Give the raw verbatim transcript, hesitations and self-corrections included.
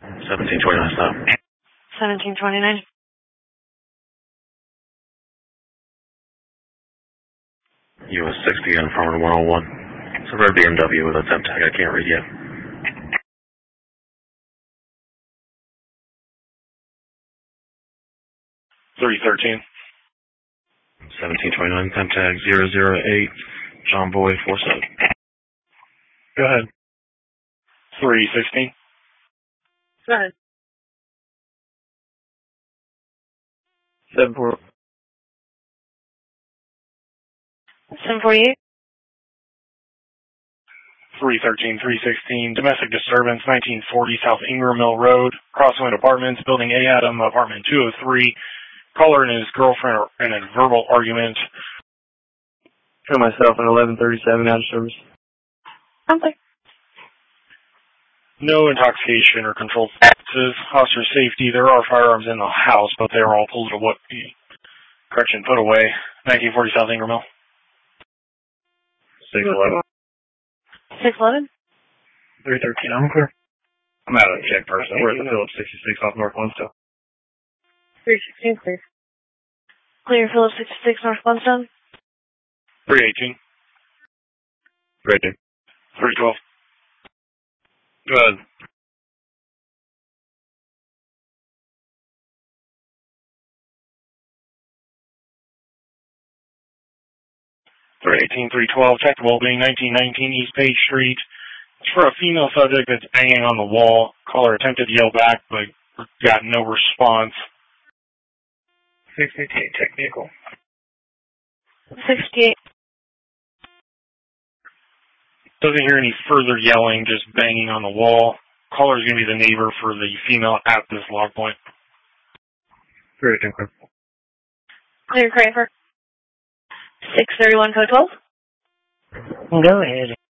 seventeen twenty-nine stop. seventeen twenty-nine. U S sixty on Farmer one oh one. It's a red B M W with a temp tag I can't read yet. three thirteen. seventeen twenty-nine, temp tag zero zero eight, John Boy four seven. Go ahead. three sixteen. Go ahead. seven four. seven forty-eight. three thirteen, three sixteen, domestic disturbance, nineteen forty South Ingram Mill Road, Crosswind Apartments, Building A Adam, Apartment two oh three. Caller and his girlfriend are in a verbal argument. Show myself at eleven thirty-seven out of service. Okay. No intoxication or controlled substances. Officer safety. There are firearms in the house, but they are all pulled away. Correction, put away. nineteen forty South Ingram Mill. six eleven. six eleven. three thirteen, I'm clear. I'm out of the check person. We're at the Phillips sixty-six off North Flintstone. three sixteen, clear. Clear, Phillips sixty-six, North Flintstone. three eighteen. three eighteen. three twelve. Go ahead. three eighteen, three twelve, check the well-being, nineteen nineteen East Page Street. It's for a female subject that's banging on the wall. Caller attempted to yell back, but got no response. sixty-eight, check vehicle. sixty-eight. Doesn't hear any further yelling, just banging on the wall. Caller is going to be the neighbor for the female at this log point. three eighteen, clear. Clear, Craver. six thirty-one, code twelve. Go ahead.